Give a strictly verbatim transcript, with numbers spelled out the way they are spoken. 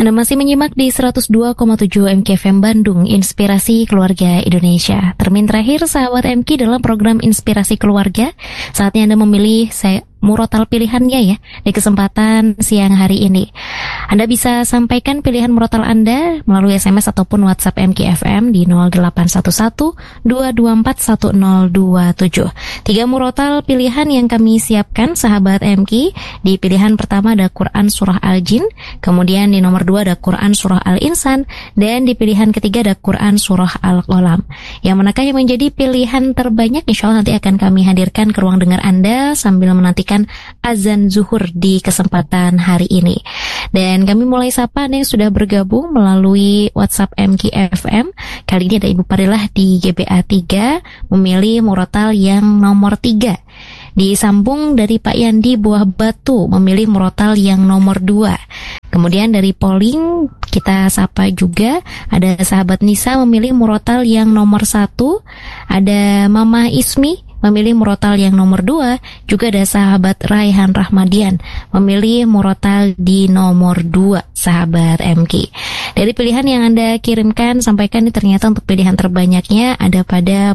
Anda masih menyimak di seratus dua koma tujuh M K F M Bandung, Inspirasi Keluarga Indonesia. Termin terakhir sahabat M K dalam program Inspirasi Keluarga. Saatnya Anda memilih saya murotal pilihannya ya di kesempatan siang hari ini. Anda bisa sampaikan pilihan murotal Anda melalui S M S ataupun WhatsApp M K F M di nol delapan satu satu dua dua empat satu nol dua tujuh. Tiga murotal pilihan yang kami siapkan sahabat M K. Di pilihan pertama ada Quran Surah Al-Jin, kemudian di nomor dua ada Quran Surah Al-Insan, dan di pilihan ketiga ada Quran Surah Al-Qalam. Yang manakah yang menjadi pilihan terbanyak, insya Allah nanti akan kami hadirkan ke ruang dengar Anda sambil menantikan azan zuhur di kesempatan hari ini. Dan kami mulai sapa Anda yang sudah bergabung melalui WhatsApp M K F M. Kali ini ada Ibu Parilah di G B A tiga memilih murotal yang nomor tiga. Disambung dari Pak Yandi Buah Batu memilih murotal yang nomor dua. Kemudian dari polling kita sapa juga ada sahabat Nisa memilih murotal yang nomor satu. Ada Mama Ismi memilih murotal yang nomor dua. Juga ada sahabat Raihan Rahmadian memilih murotal di nomor dua, sahabat M K. Dari pilihan yang Anda kirimkan, sampaikan ini ternyata untuk pilihan terbanyaknya ada pada